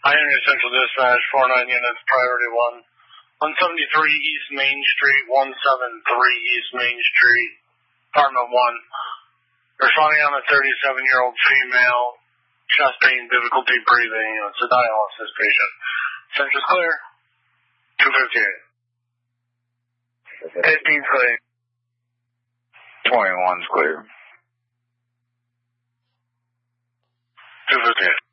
Miami Central Dispatch, 49 units, priority 1. 173 East Main Street, 173 East Main Street, apartment 1. Responding on a 37-year-old female, chest pain, difficulty breathing. It's a dialysis patient. Central's clear. 258. 15's clear. 21's clear. 258.